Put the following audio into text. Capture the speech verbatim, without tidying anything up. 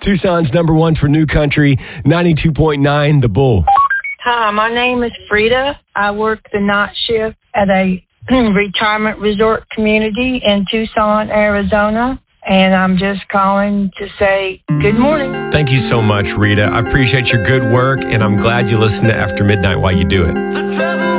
Tucson's number one for new country, ninety-two point nine, The Bull. Hi, my name is Frida. I work the night shift at a retirement resort community in Tucson, Arizona. And I'm just calling to say good morning. Thank you so much, Rita. I appreciate your good work, and I'm glad you listen to After Midnight while you do it.